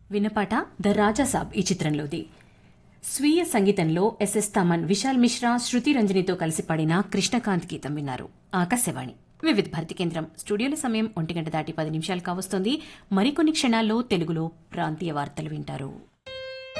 వినపాట the Raja Saab ఈ చిత్రంలోది. స్వీయ సంగీతంలో ఎస్ఎస్ తమన్, విశాల్ మిశ్రా, శృతి రంజనితో కలిసి పాడిన కృష్ణకాంత్ గీతం విన్నారు. ఆకాశవాణి వివిధ భారతి కేంద్రం స్టూడియోల సమయం 1 గంట దాటి 10 నిమిషాలు కావస్తోంది. మరికొన్ని క్షణాల్లో తెలుగులో ప్రాంతీయ వార్తలు వింటారు.